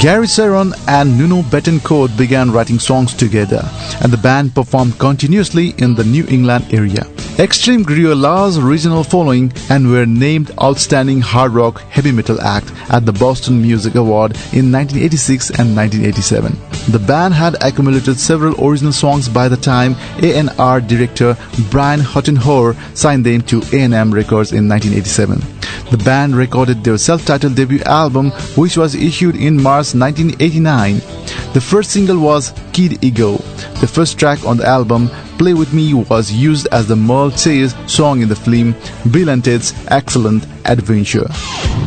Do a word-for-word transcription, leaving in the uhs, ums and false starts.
Gary Sharon and Nuno Bettencourt began writing songs together, and the band performed continuously in the New England area. Extreme grew a large regional following and were named Outstanding Hard Rock Heavy Metal Act at the Boston Music Award in nineteen eighty-six and nineteen eighty-seven. The band had accumulated several original songs by the time A and R director Brian Huttenhoer signed them to A and M Records in nineteen eighty-seven. The band recorded their self-titled debut album, which was issued in March nineteen eighty-nine. The first single was Kid Ego. The first track on the album, Play With Me, was used as the Merle Chase song in the film Bill and Ted's Excellent Adventure.